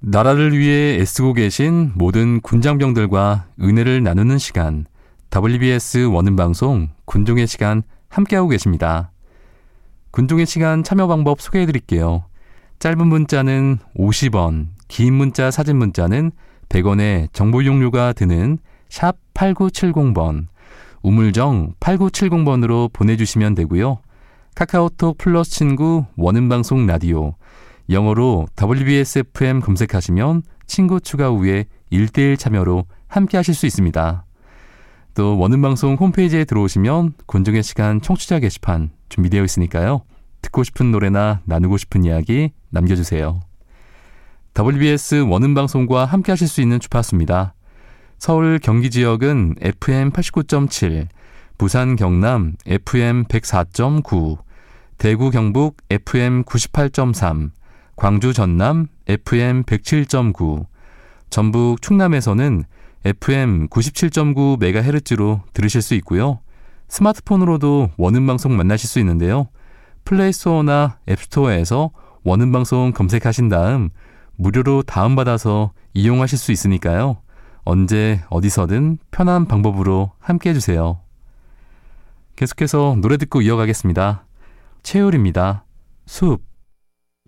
나라를 위해 애쓰고 계신 모든 군장병들과 은혜를 나누는 시간, WBS 원음방송 군종의 시간 함께하고 계십니다. 군종의 시간 참여 방법 소개해드릴게요. 짧은 문자는 50원, 긴 문자 사진 문자는 100원의 정보 이용료가 드는 샵 8970번, 우물정 8970번으로 보내주시면 되고요. 카카오톡 플러스 친구 원음방송 라디오, 영어로 WBSFM 검색하시면 친구 추가 후에 1:1 참여로 함께 하실 수 있습니다. 또 원음방송 홈페이지에 들어오시면 군종의 시간 청취자 게시판 준비되어 있으니까요. 듣고 싶은 노래나 나누고 싶은 이야기 남겨주세요. WBS 원음방송과 함께 하실 수 있는 주파수입니다. 서울 경기 지역은 FM 89.7, 부산 경남 FM 104.9, 대구 경북 FM 98.3, 광주 전남 FM 107.9, 전북 충남에서는 FM 97.9MHz로 들으실 수 있고요. 스마트폰으로도 원음방송 만나실 수 있는데요. 플레이스토어나 앱스토어에서 원음방송 검색하신 다음 무료로 다운받아서 이용하실 수 있으니까요. 언제 어디서든 편한 방법으로 함께 해주세요. 계속해서 노래 듣고 이어가겠습니다. 채율입니다. 숲.